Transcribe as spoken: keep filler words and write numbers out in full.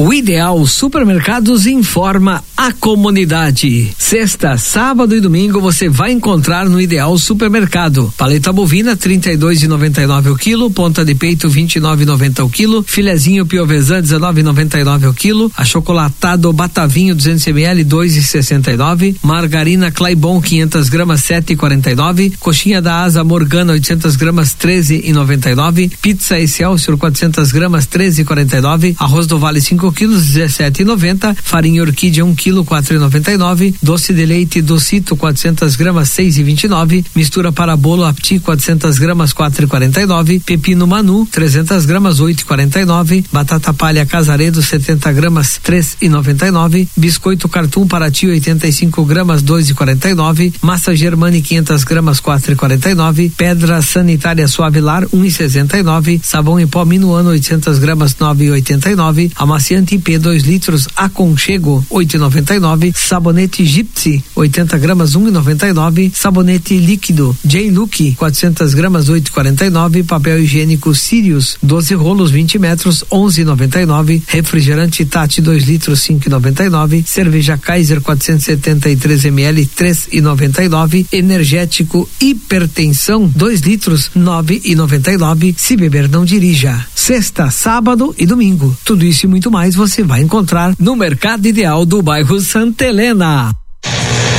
O Ideal Supermercados informa a comunidade. Sexta, sábado e domingo você vai encontrar no Ideal Supermercado. Paleta bovina trinta e dois reais e noventa e nove centavos o quilo, ponta de peito vinte e nove reais e noventa centavos o quilo, filezinho piovesan dezenove reais e noventa e nove centavos o quilo, achocolatado Batavinho duzentos mililitros dois reais e sessenta e nove centavos, margarina Claibon quinhentas gramas sete reais e quarenta e nove centavos, coxinha da Asa Morgana oitocentas gramas treze reais e noventa e nove centavos, pizza Excelsior quatrocentas gramas treze reais e quarenta e nove centavos, arroz do Vale cinco quilos dezessete reais e noventa centavos, farinha Orquídea um quilo quatro reais e noventa e nove centavos, doce de leite Docito quatrocentas gramas seis reais e vinte e nove centavos, mistura para bolo Apti quatrocentas gramas quatro reais e quarenta e nove centavos, pepino Manu trezentas gramas oito reais e quarenta e nove centavos, batata palha Casaredo setenta gramas três reais e noventa e nove centavos, biscoito Cartum Paraty oitenta e cinco gramas dois reais e quarenta e nove centavos, massa Germani quinhentas gramas quatro reais e quarenta e nove centavos, pedra sanitária Suavilar um real e sessenta e nove centavos, sabão em pó Minuano oitocentas gramas nove reais e oitenta e nove centavos, amaciante I P dois litros Aconchego oito reais e noventa e nove centavos, sabonete Gypsy oitenta gramas um real e noventa e nove centavos, sabonete líquido J-Look quatrocentas gramas oito reais e quarenta e nove centavos, papel higiênico Sirius doze rolos vinte metros onze reais e noventa e nove centavos, refrigerante Tati dois litros cinco reais e noventa e nove centavos, cerveja Kaiser quatrocentos e setenta e três mililitros três reais e noventa e nove centavos, energético Hipertensão dois litros nove reais e noventa e nove centavos. Se beber não dirija. Sexta, sábado e domingo. Tudo isso e muito mais você vai encontrar no Mercado Ideal do bairro Santa Helena.